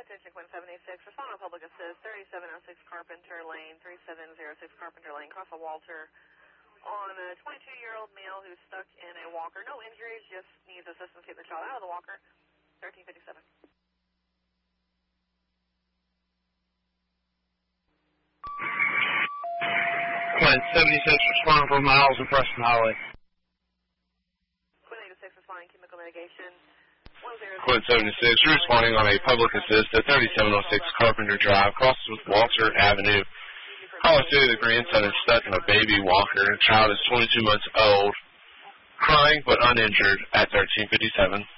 Attention, Quinn 76. Respond on public assist, 3706 Carpenter Lane, 3706 Carpenter Lane, cross a Walter on a 22-year-old male who's stuck in a walker. No injuries, just needs assistance getting the child out of the walker. 1357. Quinn 76, respond for Miles and Preston Highway. Quinn 86, responding chemical mitigation. Quinn 76, responding on a public assist at 3706 Carpenter Drive, crosses with Walter Avenue. Caller 2, the grandson is stuck in a baby walker. The child is 22 months old, crying but uninjured at 1357.